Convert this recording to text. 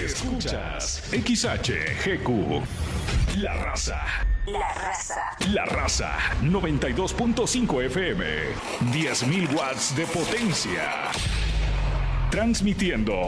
Escuchas XHGQ. La Raza. La Raza. La Raza 92.5 FM. 10.000 watts de potencia. Transmitiendo